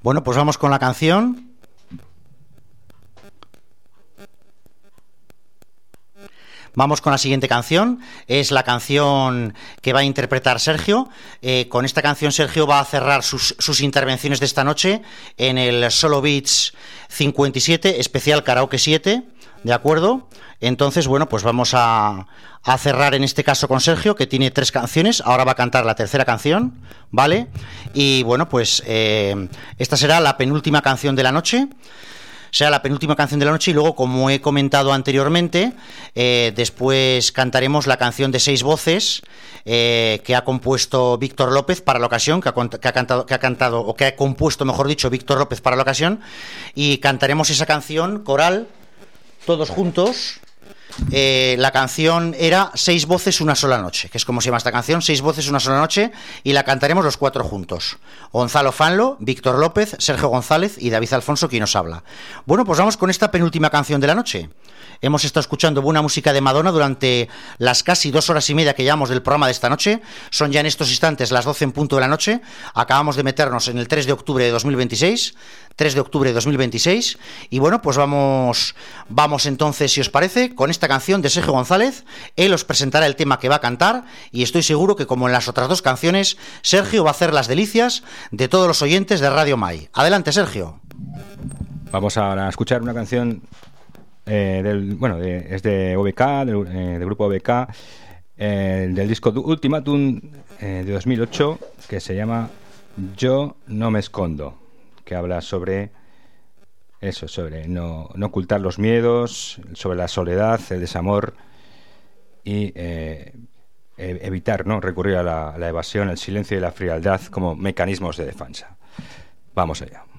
Bueno, pues vamos con la canción. Vamos con la siguiente canción. Es la canción que va a interpretar Sergio. Con esta canción Sergio va a cerrar sus intervenciones de esta noche en el Solo Beats 57, especial Karaoke 7, ¿de acuerdo? Entonces, bueno, pues vamos a cerrar en este caso con Sergio, que tiene 3 canciones. Ahora va a cantar la tercera canción, ¿vale? Y bueno, pues esta será la penúltima canción de la noche. Será la penúltima canción de la noche y luego, como he comentado anteriormente, después cantaremos la canción de 6 voces que ha compuesto Víctor López para la ocasión, que ha compuesto, mejor dicho, Víctor López para la ocasión, y cantaremos esa canción coral todos juntos. La canción era 6 voces una sola noche, que es como se llama esta canción, 6 voces una sola noche, y la cantaremos los 4 juntos: Gonzalo Fanlo, Víctor López, Sergio González y David Alfonso, quien nos habla. Bueno, pues vamos con esta penúltima canción de la noche. Hemos estado escuchando buena música de Madonna durante las casi 2 horas y media que llevamos del programa de esta noche. Son ya en estos instantes las 12 en punto de la noche. Acabamos de meternos en el 3 de octubre de 2026. 3 de octubre de 2026. Y bueno, pues vamos entonces, si os parece, con esta canción de Sergio González. Él os presentará el tema que va a cantar y estoy seguro que, como en las otras 2 canciones, Sergio va a hacer las delicias de todos los oyentes de Radio Mai. Adelante, Sergio. Vamos a escuchar una canción es de OBK, del grupo OBK, del disco Ultimatum de 2008, que se llama Yo no me escondo, que habla sobre eso, sobre no ocultar los miedos, sobre la soledad, el desamor y evitar recurrir a la evasión, el silencio y la frialdad como mecanismos de defensa. Vamos allá.